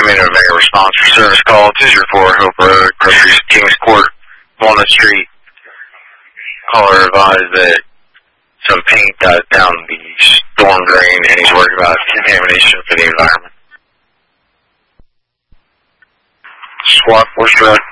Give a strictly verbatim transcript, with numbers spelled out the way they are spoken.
Commander Omega response for service call two zero four Hope Road, Groceries, Kings Court, Walnut Street. Caller advised that some paint got down the storm drain and he's worried about contamination for the environment. SWAT, force truck.